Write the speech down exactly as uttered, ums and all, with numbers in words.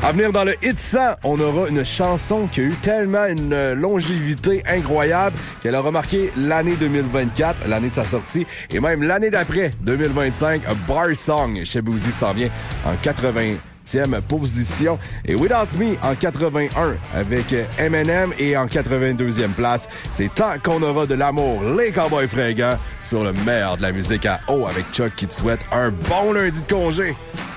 À venir dans le Hit cent, on aura une chanson qui a eu tellement une longévité incroyable qu'elle a remarqué l'année deux mille vingt-quatre, l'année de sa sortie, et même l'année d'après, deux mille vingt-cinq, Bar Song chez Boozy s'en vient en quatre-vingtième position. Et Without Me en quatre-vingt-un avec Eminem et en quatre-vingt-deuxième place. C'est Tant qu'on aura de l'amour, les Cowboys fringants sur le meilleur de la musique à eau avec Chuck qui te souhaite un bon lundi de congé.